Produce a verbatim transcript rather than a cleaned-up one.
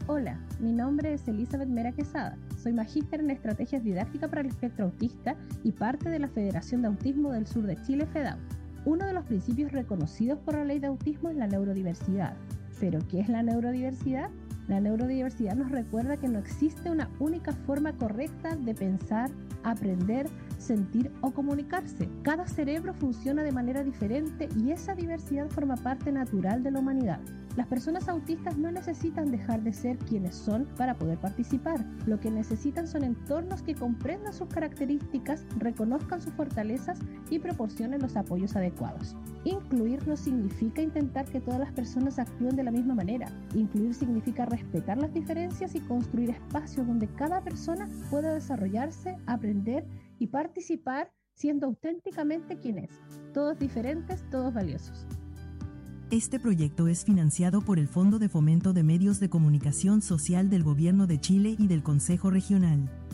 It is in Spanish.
Hola, mi nombre es Elizabeth Mera Quesada. Soy magíster en estrategias didácticas para el espectro autista y parte de la Federación de Autismo del Sur de Chile, FEDAU. Uno de los principios reconocidos por la ley de autismo es la neurodiversidad. ¿Pero qué es la neurodiversidad? La neurodiversidad nos recuerda que no existe una única forma correcta de pensar, aprender, sentir o comunicarse. Cada cerebro funciona de manera diferente y esa diversidad forma parte natural de la humanidad. Las personas autistas no necesitan dejar de ser quienes son para poder participar. Lo que necesitan son entornos que comprendan sus características, reconozcan sus fortalezas y proporcionen los apoyos adecuados. Incluir no significa intentar que todas las personas actúen de la misma manera. Incluir significa respetar las diferencias y construir espacios donde cada persona pueda desarrollarse, aprender y participar siendo auténticamente quien es. Todos diferentes, todos valiosos. Este proyecto es financiado por el Fondo de Fomento de Medios de Comunicación Social del Gobierno de Chile y del Consejo Regional.